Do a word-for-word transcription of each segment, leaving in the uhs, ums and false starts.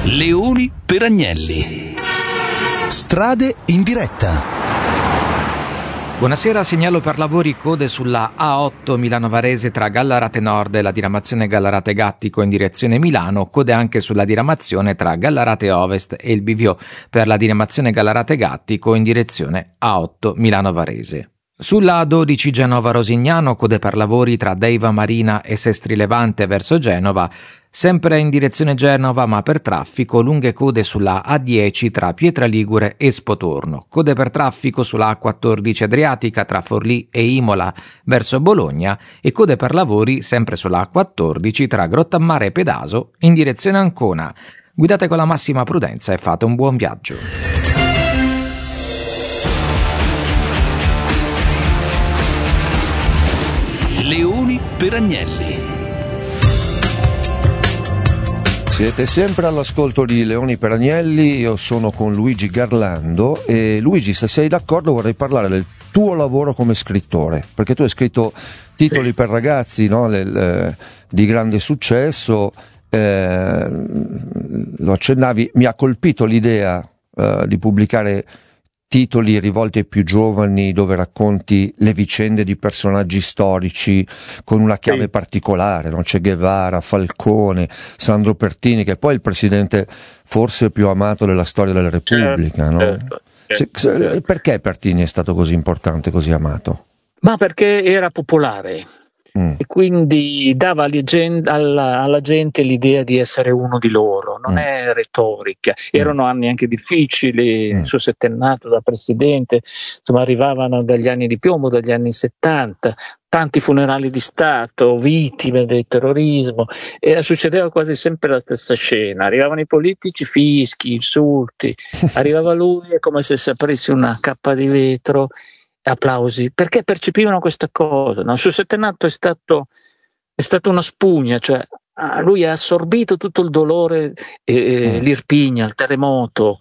Leoni per Agnelli. Strade in diretta. Buonasera, segnalo per lavori code sulla A otto Milano Varese tra Gallarate Nord e la diramazione Gallarate Gattico in direzione Milano, code anche sulla diramazione tra Gallarate Ovest e il bivio per la diramazione Gallarate Gattico in direzione A otto Milano Varese. Sulla A dodici Genova Rosignano, code per lavori tra Deiva Marina e Sestri Levante verso Genova, sempre in direzione Genova ma per traffico, lunghe code sulla A dieci tra Pietra Ligure e Spotorno, code per traffico sulla A quattordici Adriatica tra Forlì e Imola verso Bologna e code per lavori sempre sulla A quattordici tra Grottammare e Pedaso in direzione Ancona. Guidate con la massima prudenza e fate un buon viaggio. Leoni per Agnelli. Siete sempre all'ascolto di Leoni per Agnelli, io sono con Luigi Garlando e Luigi, se sei d'accordo vorrei parlare del tuo lavoro come scrittore, perché tu hai scritto titoli sì. per ragazzi, no? le, le, di grande successo, eh, lo accennavi, mi ha colpito l'idea eh, di pubblicare titoli rivolti ai più giovani dove racconti le vicende di personaggi storici con una chiave sì. particolare, no? Che Guevara, Falcone, Sandro Pertini, che è poi il presidente forse più amato della storia della Repubblica. Certo, no? certo, certo, se, certo. Perché Pertini è stato così importante, così amato? Ma perché era popolare. Mm. E quindi dava alla, alla gente l'idea di essere uno di loro, non mm. è retorica. Erano mm. anni anche difficili, mm. il suo settennato da presidente, insomma arrivavano dagli anni di piombo, dagli anni settanta, tanti funerali di Stato, vittime del terrorismo, e succedeva quasi sempre la stessa scena. Arrivavano i politici, fischi, insulti, arrivava lui, è come se si aprisse una cappa di vetro, applausi, perché percepivano questa cosa, no? Il suo settennato è stato è stato una spugna, cioè ah, lui ha assorbito tutto il dolore, eh, mm. l'Irpinia, il terremoto,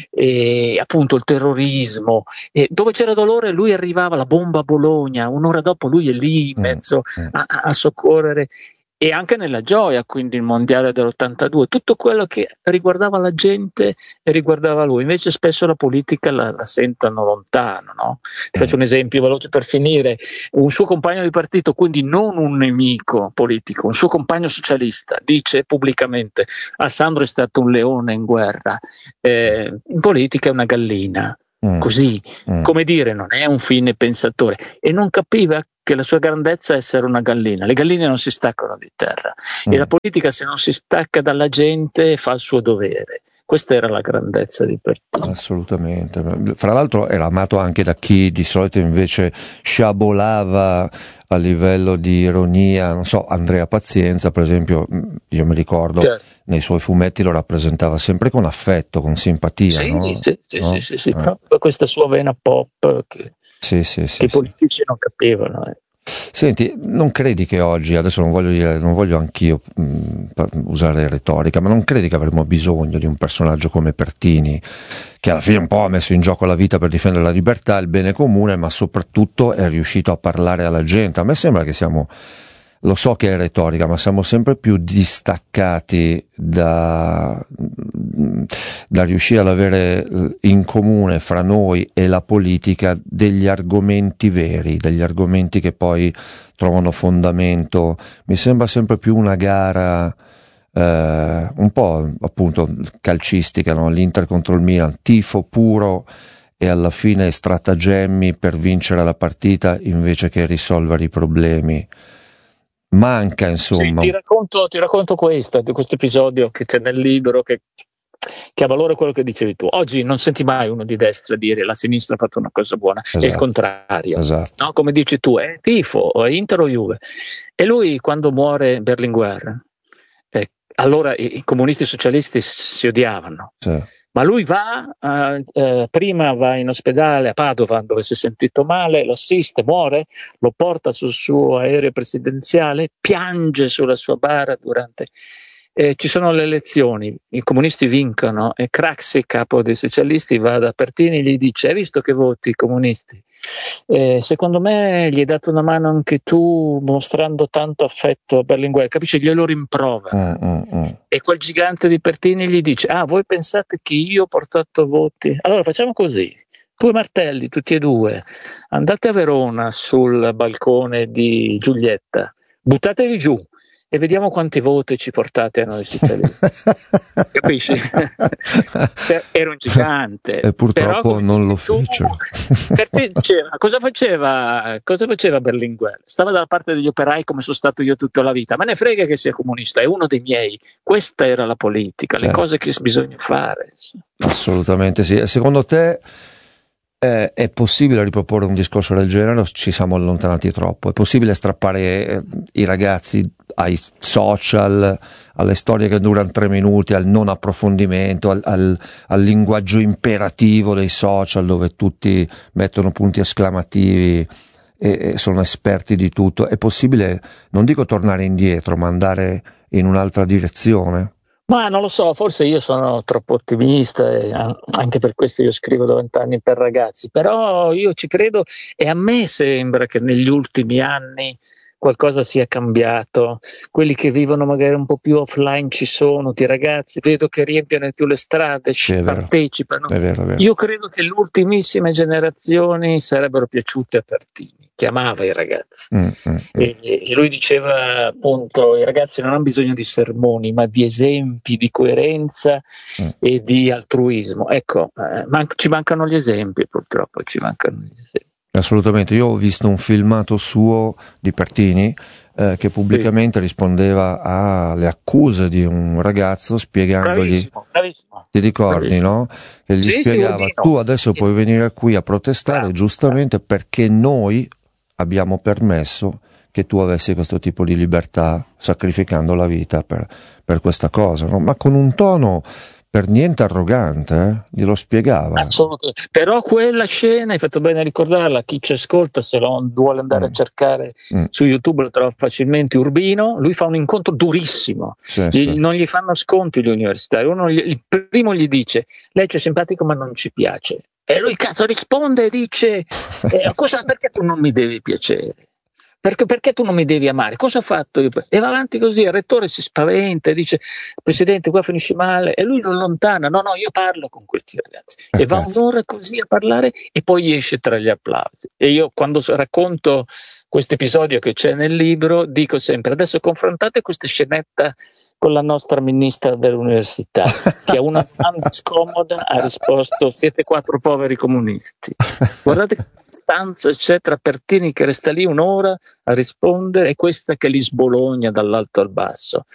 e appunto il terrorismo, e dove c'era dolore lui arrivava, la bomba a Bologna, un'ora dopo lui è lì in mezzo mm. a, a soccorrere, e anche nella gioia, quindi il mondiale dell'ottantadue, tutto quello che riguardava la gente e riguardava lui. Invece spesso la politica la, la sentono lontano, no? Ti faccio un esempio veloce per finire: un suo compagno di partito, quindi non un nemico politico, un suo compagno socialista, dice pubblicamente: ah, Sandro è stato un leone in guerra, eh, in politica è una gallina. Mm. Così, mm. come dire, non è un fine pensatore, e non capiva che la sua grandezza è essere una gallina. Le galline non si staccano di terra mm. e la politica, se non si stacca dalla gente, fa il suo dovere. Questa era la grandezza di Pertini. Assolutamente. Fra l'altro era amato anche da chi di solito invece sciabolava a livello di ironia, non so, Andrea Pazienza per esempio, io mi ricordo certo. nei suoi fumetti lo rappresentava sempre con affetto, con simpatia. Sì, no? sì, sì, no? sì, sì, sì. Eh. Proprio questa sua vena pop che, sì, sì, sì, che i sì. politici non capivano. Eh. Senti, non credi che oggi, adesso non voglio dire, non voglio anch'io mh, usare retorica, ma non credi che avremmo bisogno di un personaggio come Pertini, che alla fine un po' ha messo in gioco la vita per difendere la libertà, il bene comune, ma soprattutto è riuscito a parlare alla gente? A me sembra che siamo, lo so che è retorica, ma siamo sempre più distaccati da, da riuscire ad avere in comune fra noi e la politica degli argomenti veri, degli argomenti che poi trovano fondamento. Mi sembra sempre più una gara eh, un po' appunto calcistica, no? L'Inter contro il Milan, tifo puro e alla fine stratagemmi per vincere la partita invece che risolvere i problemi. Manca, insomma. Sì, ti racconto, ti racconto questo, di questo episodio che c'è nel libro che, che ha valore quello che dicevi tu. Oggi non senti mai uno di destra dire la sinistra ha fatto una cosa buona, esatto. È il contrario. Esatto. No? Come dici tu, è tifo, è Inter o Juve. E lui, quando muore Berlinguer, eh, allora i, i comunisti socialisti si odiavano. Sì. Ma lui va, eh, eh, prima va in ospedale a Padova dove si è sentito male, lo assiste, muore, lo porta sul suo aereo presidenziale, piange sulla sua bara durante, eh, ci sono le elezioni, i comunisti vincono e Craxi, capo dei socialisti, va da Pertini e gli dice: hai visto che voti i comunisti? Eh, secondo me gli hai dato una mano anche tu mostrando tanto affetto a Berlinguer, capisci? Glielo rimprovera. Mm, mm, mm. E quel gigante di Pertini gli dice: ah, voi pensate che io ho portato voti? Allora facciamo così, due martelli tutti e due, andate a Verona sul balcone di Giulietta, buttatevi giù e vediamo quanti voti ci portate a noi socialisti. Capisci? Era un gigante e purtroppo però, non lo tu, fecero. perché diceva, cosa faceva cosa faceva Berlinguer? Stava dalla parte degli operai come sono stato io tutta la vita, ma ne frega che sia comunista, è uno dei miei. Questa era la politica, certo. Le cose che bisogna fare. Assolutamente sì. Secondo te Eh, è possibile riproporre un discorso del genere o ci siamo allontanati troppo? È possibile strappare eh, i ragazzi ai social, alle storie che durano tre minuti, al non approfondimento, al, al, al linguaggio imperativo dei social dove tutti mettono punti esclamativi e, e sono esperti di tutto? È possibile, non dico tornare indietro, ma andare in un'altra direzione? Ma non lo so, forse io sono troppo ottimista e anche per questo io scrivo da vent'anni per ragazzi, però io ci credo e a me sembra che negli ultimi anni qualcosa sia cambiato. Quelli che vivono magari un po' più offline ci sono, ti ragazzi, vedo che riempiono più le strade, ci partecipano. È vero, è vero. Io credo che le ultimissime generazioni sarebbero piaciute a Pertini, che amava i ragazzi. Mm, mm, e, e lui diceva appunto: i ragazzi non hanno bisogno di sermoni, ma di esempi di coerenza mm. e di altruismo. Ecco, eh, man- ci mancano gli esempi, purtroppo ci mancano gli esempi. Assolutamente, io ho visto un filmato suo di Pertini eh, che pubblicamente sì. rispondeva alle accuse di un ragazzo spiegandogli, bravissimo, bravissimo, ti ricordi bravissimo. no? Che gli sì, spiegava: sì, tu adesso sì. puoi venire qui a protestare ah, giustamente ah. perché noi abbiamo permesso che tu avessi questo tipo di libertà sacrificando la vita per, per questa cosa, no? Ma con un tono per niente arrogante, eh? Glielo spiegava. Assolutamente. Però quella scena, hai fatto bene a ricordarla, chi ci ascolta se lo vuole andare mm. a cercare mm. su YouTube lo trova facilmente. Urbino, lui fa un incontro durissimo, sì, gli, sì. non gli fanno sconti gli universitari, uno gli, il primo gli dice: lei ci è simpatico ma non ci piace, e lui cazzo risponde e dice eh, cosa, perché tu non mi devi piacere? Perché, perché tu non mi devi amare? Cosa ho fatto io? E va avanti così, il rettore si spaventa e dice: Presidente, qua finisce male, e lui lo allontana. No, no, io parlo con questi ragazzi. Eh, e va cazzo. un'ora così a parlare e poi esce tra gli applausi. E io quando racconto questo episodio che c'è nel libro dico sempre: adesso confrontate questa scenetta con la nostra ministra dell'università, che a una domanda scomoda ha risposto: siete quattro poveri comunisti. Guardate che distanza c'è tra Pertini che resta lì un'ora a rispondere e questa che li sbologna dall'alto al basso.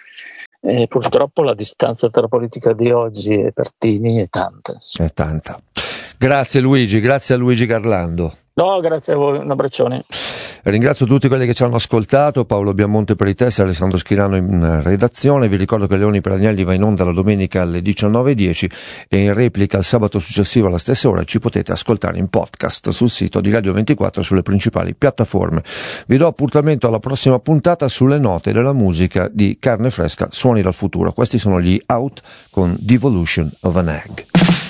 E purtroppo la distanza tra la politica di oggi e Pertini è tanta. È tanta. Grazie Luigi, grazie a Luigi Garlando. No, grazie a voi, un abbraccione. Ringrazio tutti quelli che ci hanno ascoltato, Paolo Biamonte per i testi, Alessandro Schirano in redazione. Vi ricordo che Leoni per Agnelli va in onda la domenica alle diciannove e dieci e in replica il sabato successivo alla stessa ora. Ci potete ascoltare in podcast sul sito di Radio ventiquattro e sulle principali piattaforme. Vi do appuntamento alla prossima puntata sulle note della musica di Carne Fresca, Suoni dal Futuro. Questi sono gli Out con Devolution of an Egg.